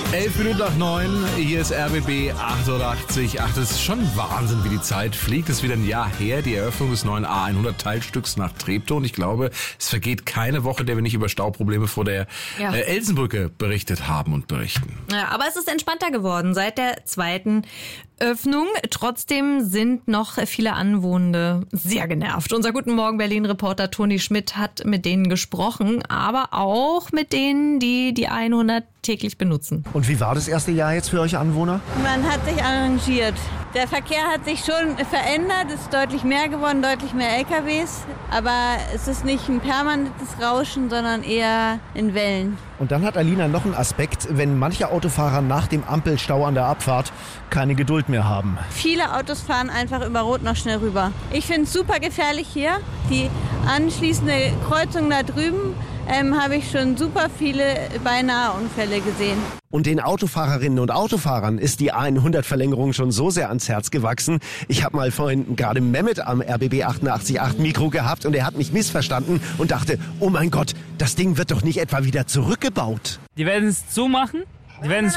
11:09, hier ist RBB 88. Ach, das ist schon Wahnsinn, wie die Zeit fliegt. Es ist wieder ein Jahr her, die Eröffnung des neuen A100-Teilstücks nach Treptow. Und ich glaube, es vergeht keine Woche, der wir nicht über Stauprobleme vor der Elsenbrücke berichtet haben und berichten. Ja, aber es ist entspannter geworden seit der zweiten Öffnung. Trotzdem sind noch viele Anwohner sehr genervt. Unser Guten Morgen Berlin-Reporter Toni Schmidt hat mit denen gesprochen, aber auch mit denen, die die 100 täglich benutzen. Und wie war das erste Jahr jetzt für euch Anwohner? Man hat sich arrangiert. Der Verkehr hat sich schon verändert, es ist deutlich mehr geworden, deutlich mehr LKWs. Aber es ist nicht ein permanentes Rauschen, sondern eher in Wellen. Und dann hat Alina noch einen Aspekt, wenn manche Autofahrer nach dem Ampelstau an der Abfahrt keine Geduld mehr haben. Viele Autos fahren einfach über Rot noch schnell rüber. Ich finde es super gefährlich hier. Die anschließende Kreuzung da drüben habe ich schon super viele beinahe Unfälle gesehen. Und den Autofahrerinnen und Autofahrern ist die A100-Verlängerung schon so sehr ans Herz gewachsen. Ich habe mal vorhin gerade Mehmet am RBB 88.8 Mikro gehabt und er hat mich missverstanden und dachte, oh mein Gott, das Ding wird doch nicht etwa wieder zurückgebaut. Die werden es zumachen? Nein.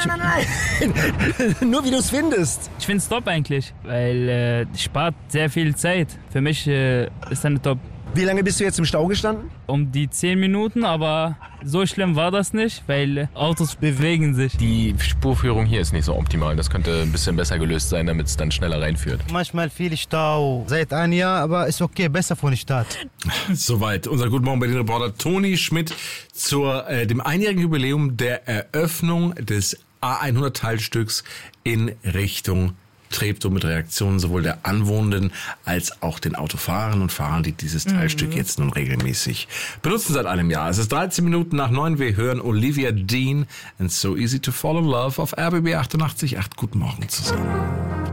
Nur wie du es findest. Ich finde es top eigentlich, weil spart sehr viel Zeit. Für mich ist eine top. Wie lange bist du jetzt im Stau gestanden? Um die 10 Minuten, aber so schlimm war das nicht, weil Autos bewegen sich. Die Spurführung hier ist nicht so optimal. Das könnte ein bisschen besser gelöst sein, damit es dann schneller reinführt. Manchmal viel Stau. Seit einem Jahr, aber ist okay, besser von der Stadt. Soweit unser Guten Morgen Berlin-Reporter Toni Schmidt zu dem einjährigen Jubiläum der Eröffnung des A100-Teilstücks in Richtung Treptow mit Reaktionen sowohl der Anwohnenden als auch den Autofahrern und Fahrern, die dieses Teilstück jetzt nun regelmäßig benutzen seit einem Jahr. Es ist 13 Minuten nach 9. Wir hören Olivia Dean and So Easy to Fall in Love auf RBB 88.8. Guten Morgen zusammen.